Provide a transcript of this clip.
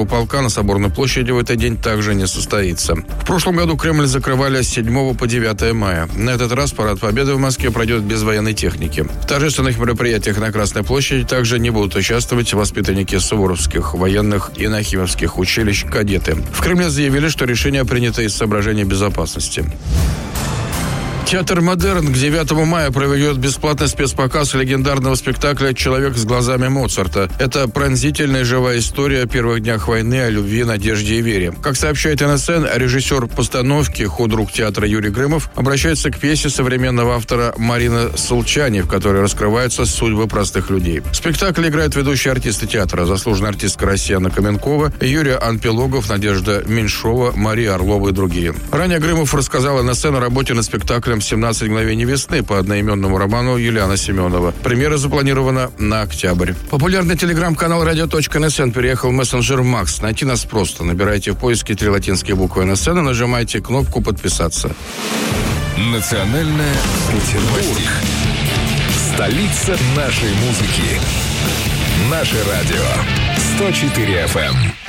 у полка на Соборной площади в этот день также не состоится. В прошлом году Кремль закрывали с 7 по 9 мая. На этот раз парад Победы в Москве пройдет без военной техники. В торжественных мероприятиях на Красной площади также не будут участвовать воспитанники суворовских, военных и нахимовских училищ, кадеты. В Кремле заявили, что решение принято из соображений безопасности. Театр «Модерн» к 9 мая проведет бесплатный спецпоказ легендарного спектакля «Человек с глазами Моцарта». Это пронзительная живая история о первых днях войны, о любви, надежде и вере. Как сообщает НСН, режиссер постановки, худрук театра Юрий Грымов обращается к пьесе современного автора Марины Солчани, в которой раскрываются судьбы простых людей. В спектакле играют ведущие артисты театра, заслуженная артистка Россия Анна Каменкова, Юрий Анпилогов, Надежда Меньшова, Мария Орлова и другие. Ранее Грымов рассказал НСН о работе над спектаклем «17 мгновений весны» по одноименному роману Юлиана Семенова. Премьера запланирована на октябрь. Популярный телеграм-канал «Радио.НСН» переехал в мессенджер Макс. Найти нас просто. Набирайте в поиске 3 латинские буквы НСН и нажимайте кнопку «Подписаться». Национальная Петербург. Столица нашей музыки. Наше радио. 104 FM.